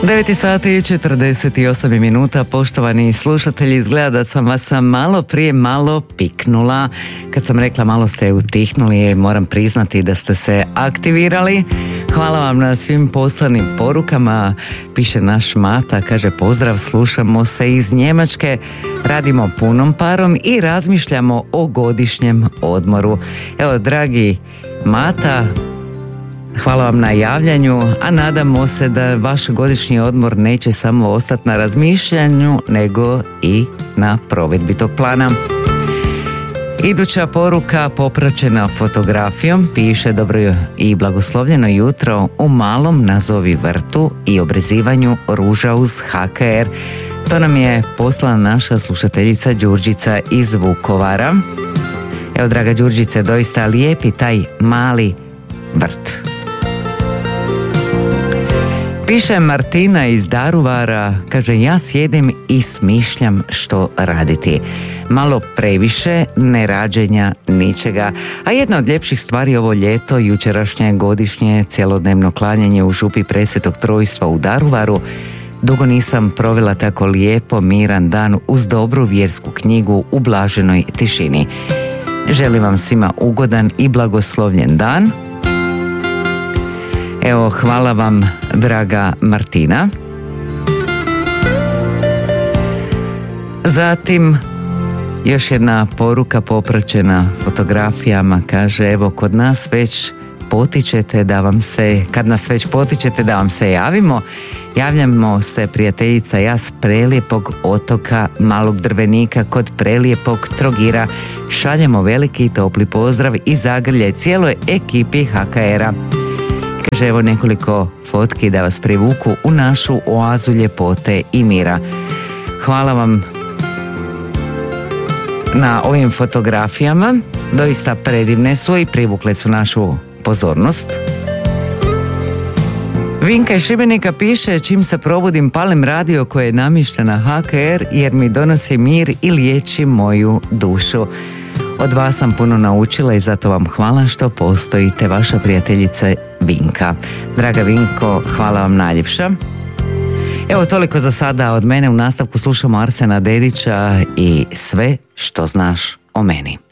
9 sati i 48 minuta, poštovani slušatelji, izgleda da sam vas malo prije piknula. Kad sam rekla malo ste utihnuli, moram priznati da ste se aktivirali. Hvala vam na svim poslanim porukama. Piše naš Mata, kaže pozdrav, slušamo se iz Njemačke, radimo punom parom i razmišljamo o godišnjem odmoru. Evo, dragi Mata, hvala vam na javljanju, a nadamo se da vaš godišnji odmor neće samo ostati na razmišljanju, nego i na provedbi tog plana. Iduća poruka popraćena fotografijom piše: dobro i blagoslovljeno jutro u malom nazovi vrtu i obrezivanju ruža uz HKR. To nam je poslala naša slušateljica Đurđica iz Vukovara. Evo, draga Đurđice, doista lijepi taj mali vrt. Piše Martina iz Daruvara, kaže: ja sjedim i smišljam što raditi. Malo previše nerađenja ničega. A jedna od ljepših stvari ovo ljeto, jučerašnje godišnje cjelodnevno klanjanje u župi Presvetog Trojstva u Daruvaru. Dugo nisam provela tako lijepo, miran dan uz dobru vjersku knjigu u blaženoj tišini. Želim vam svima ugodan i blagoslovljen dan. Evo, hvala vam, draga Martina. Zatim još jedna poruka popraćena fotografijama, kaže: evo, kod nas već potičete da vam se, kad nas već potičete da vam se javimo, javljamo se prijateljica ja s prelijepog otoka Malog Drvenika kod prelijepog Trogira. Šaljemo veliki i topli pozdrav i zagrljaj cijeloj ekipi HKR-a. Kaže, evo nekoliko fotki da vas privuku u našu oazu ljepote i mira. Hvala vam na ovim fotografijama, doista predivne su i privukle su našu pozornost. Vinka iz Šibenika piše: čim se probudim palim radio koje je namješten na HKR jer mi donosi mir i liječi moju dušu. Od vas sam puno naučila i zato vam hvala što postojite, vaša prijateljica Vinka. Draga Vinko, hvala vam najljepša. Evo, toliko za sada od mene. U nastavku slušamo Arsena Dedića i Sve što znaš o meni.